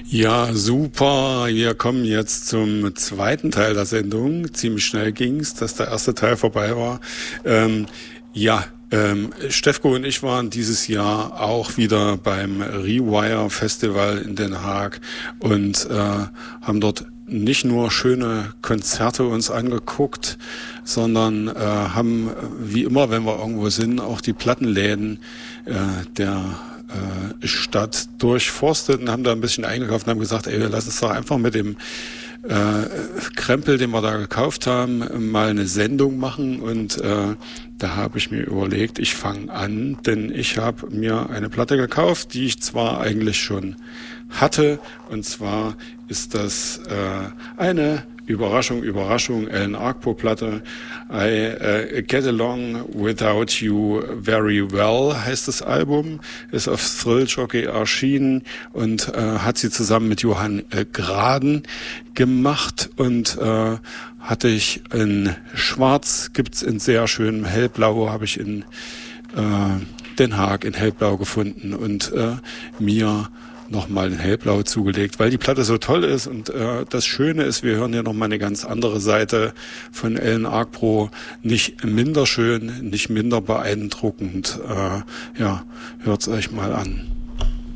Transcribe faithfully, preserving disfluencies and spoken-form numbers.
Ja, super. Wir kommen jetzt zum zweiten Teil der Sendung. Ziemlich schnell ging's, dass der erste Teil vorbei war. Ähm, ja, ähm, Steffko und ich waren dieses Jahr auch wieder beim Rewire Festival in Den Haag und äh, haben dort nicht nur schöne Konzerte uns angeguckt, sondern äh, haben, wie immer, wenn wir irgendwo sind, auch die Plattenläden äh, der äh, Stadt durchforstet und haben da ein bisschen eingekauft und haben gesagt, ey, wir lassen uns doch einfach mit dem äh, Krempel, den wir da gekauft haben, mal eine Sendung machen. Und äh, da habe ich mir überlegt, ich fange an, denn ich habe mir eine Platte gekauft, die ich zwar eigentlich schon hatte, und zwar ist das äh, eine Überraschung, Überraschung, Alan Arcpo-Platte. I uh, Get Along Without You Very Well heißt das Album, ist auf Thrill Jockey erschienen und äh, hat sie zusammen mit Johann äh, Graden gemacht und äh, hatte ich in Schwarz, gibt's in sehr schönem Hellblau, habe ich in äh, Den Haag in Hellblau gefunden und äh, mir nochmal in Hellblau zugelegt, weil die Platte so toll ist und äh, das Schöne ist, wir hören ja nochmal eine ganz andere Seite von Alan Arcpo, nicht minder schön, nicht minder beeindruckend. Äh, ja, hört's euch mal an.